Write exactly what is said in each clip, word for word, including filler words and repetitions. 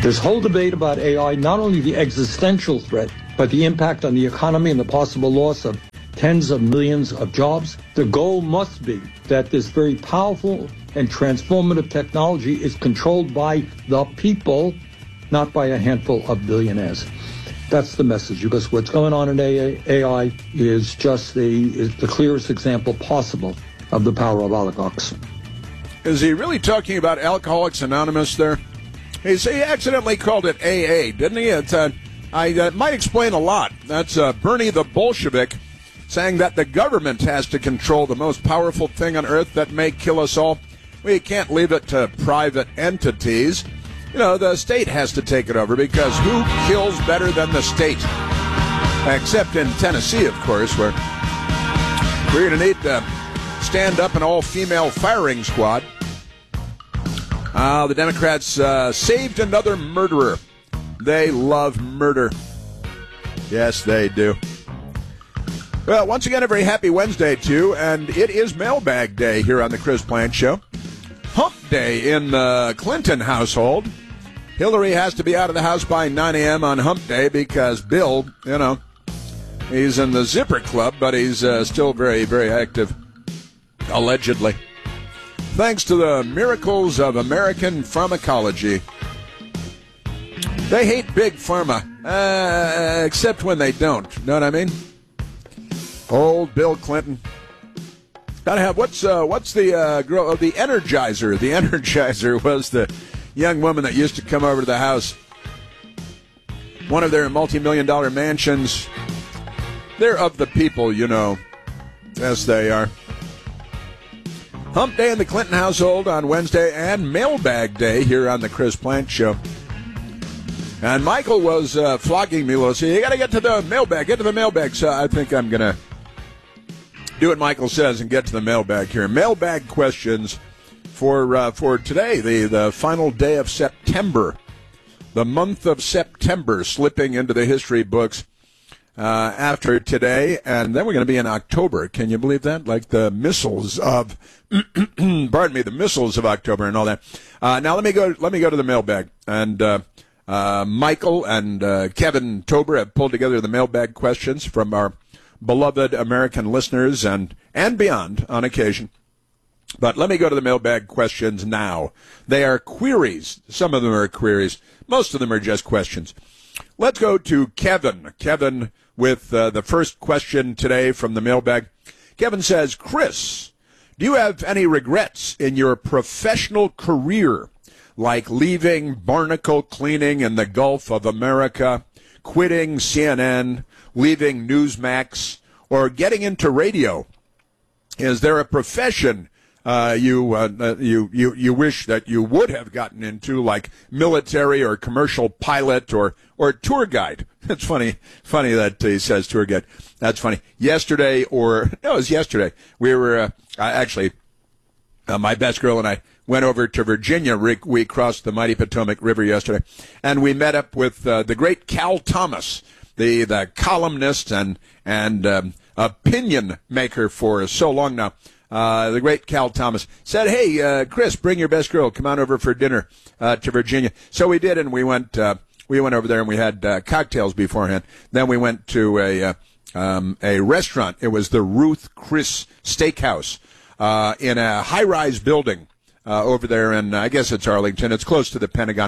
This whole debate about A I, not only the existential threat, but the impact on the economy and the possible loss of tens of millions of jobs, the goal must be that this very powerful and transformative technology is controlled by the people, not by a handful of billionaires. That's the message, because what's going on in A I is just the, is the clearest example possible of the power of oligarchs. Is he really talking about Alcoholics Anonymous there? He, he accidentally called it A A, didn't he? It's, uh, I uh, might explain a lot. That's uh, Bernie the Bolshevik saying that the government has to control the most powerful thing on earth that may kill us all. We can't leave it to private entities. You know, the state has to take it over, because who kills better than the state? Except in Tennessee, of course, where we're going to need to stand up an all-female firing squad. Uh, the Democrats uh, saved another murderer. They love murder. Yes, they do. Well, once again, a very happy Wednesday, too, and it is Mailbag Day here on the Chris Plante Show. Hump Day in the Clinton household. Hillary has to be out of the house by nine a.m. on Hump Day because Bill, you know, he's in the Zipper Club, but he's uh, still very, very active, allegedly. Thanks to the miracles of American pharmacology. They hate big pharma, uh, except when they don't. Know what I mean? Old Bill Clinton. Gotta have, what's uh, what's the uh, girl, oh, the Energizer. The Energizer was the young woman that used to come over to the house. One of their multi-million dollar mansions. They're of the people, you know. Yes, they are. Hump Day in the Clinton household on Wednesday, and Mailbag Day here on the Chris Plante Show. And Michael was uh, flogging me, Lucy. You got to get to the mailbag. Get to the mailbag. So I think I'm going to do what Michael says and get to the mailbag here. Mailbag questions for uh, for today, the, the final day of September. The month of September slipping into the history books uh, after today. And then we're going to be in October. Can you believe that? Like the missiles of, pardon me, the missiles of October and all that. Uh, now let me go, let me go to the mailbag. And uh, uh, Michael and uh, Kevin Tober have pulled together the mailbag questions from our beloved American listeners and, and beyond on occasion. But let me go to the mailbag questions now. They are queries. Some of them are queries. Most of them are just questions. Let's go to Kevin. Kevin with uh, the first question today from the mailbag. Kevin says, Chris, do you have any regrets in your professional career, like leaving barnacle cleaning in the Gulf of America, quitting C N N, leaving Newsmax, or getting into radio? Is there a profession uh, you uh, you you you wish that you would have gotten into, like military or commercial pilot or or tour guide? It's funny funny that he says tour guide. That's funny. Yesterday, or no, it was yesterday. We were uh, actually uh, my best girl and I went over to Virginia. We crossed the mighty Potomac River yesterday, and we met up with uh, the great Cal Thomas, the the columnist and and um, opinion maker for so long now. Uh, the great Cal Thomas said, "Hey, uh, Chris, bring your best girl. Come on over for dinner uh, to Virginia." So we did, and we went. Uh, we went over there, and we had uh, cocktails beforehand. Then we went to a uh, um, a restaurant. It was the Ruth Chris Steakhouse uh, in a high-rise building uh, over there, and I guess it's Arlington. It's close to the Pentagon,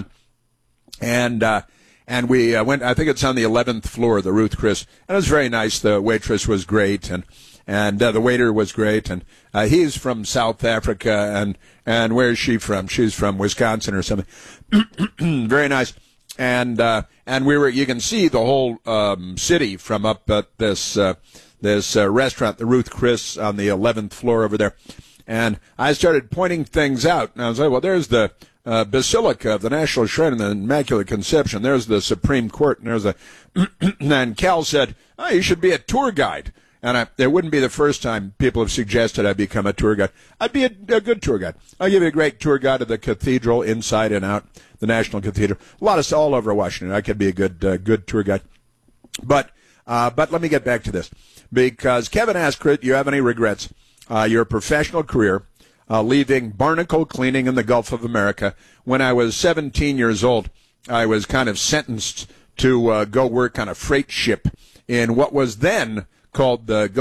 and. Uh, And we uh, went, I think it's on the eleventh floor, the Ruth Chris. And it was very nice. The waitress was great, and and uh, the waiter was great. And uh, he's from South Africa, and, and where is she from? She's from Wisconsin or something. Very nice. And uh, and we were, you can see the whole um, city from up at this, uh, this uh, restaurant, the Ruth Chris, on the eleventh floor over there. And I started pointing things out. And I was like, well, there's the Uh, Basilica of the National Shrine of the Immaculate Conception. There's the Supreme Court, and there's a. And Cal said, "Oh, you should be a tour guide." And I, it wouldn't be the first time people have suggested I become a tour guide. I'd be a, a good tour guide. I'll give you a great tour guide of the cathedral, inside and out, the National Cathedral. A lot of all over Washington. I could be a good, uh, good tour guide. But, uh, but let me get back to this, because Kevin asked, "Do you have any regrets? Uh, your professional career." Uh, leaving barnacle cleaning in the Gulf of America when I was seventeen years old. I was kind of sentenced to uh, go work on a freight ship in what was then called the